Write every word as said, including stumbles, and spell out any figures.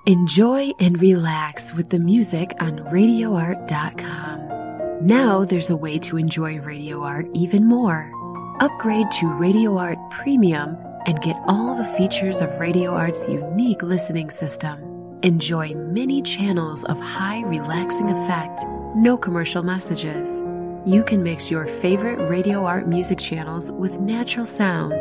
Enjoy and relax with the music on radio art dot com. Now there's a way to enjoy Radio Art even more. Upgrade to Radio Art Premium and get all the features of Radio Art's unique listening system. Enjoy many channels of high relaxing effect, no commercial messages. You can mix your favorite Radio Art music channels with natural sound